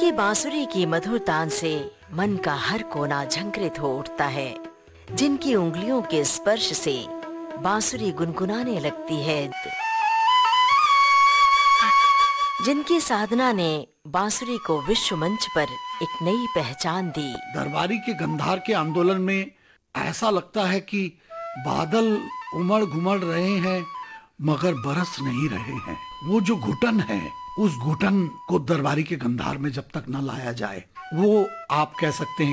जिनकी बांसुरी की मधुर तान से मन का हर कोना झंकृत हो उठता है, जिनकी उंगलियों के स्पर्श से बांसुरी गुनगुनाने लगती है, जिनकी साधना ने बांसुरी को विश्व मंच पर एक नई पहचान दी। दरबारी के गंधार के आंदोलन में ऐसा लगता है कि बादल उमड़ घुमड़ रहे हैं मगर बरस नहीं रहे हैं। वो जो घुटन है, उस घुटन को दरबारी के गंधार में जब तक न लाया जाए, वो आप कह सकते हैं